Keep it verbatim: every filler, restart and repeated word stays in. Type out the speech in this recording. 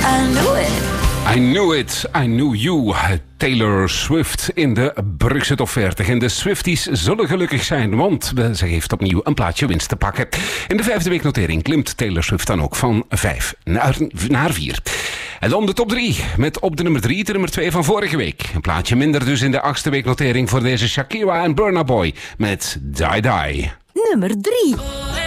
I knew it. I knew it, I knew you. Taylor Swift in de Brugse Top veertig. En de Swifties zullen gelukkig zijn, want ze heeft opnieuw een plaatje winst te pakken. In de vijfde weeknotering klimt Taylor Swift dan ook van vijf naar, naar vier. En dan de top drie, met op de nummer drie de nummer twee van vorige week. Een plaatje minder dus in de achtste weeknotering voor deze Shakira en Burna Boy met Die Die. Nummer drie.